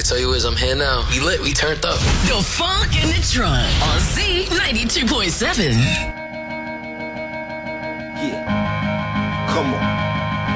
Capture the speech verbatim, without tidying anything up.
tell you is I'm here now. We lit, we turned up. The Funk in the Trunk on Z ninety-two point seven. Yeah. Come on.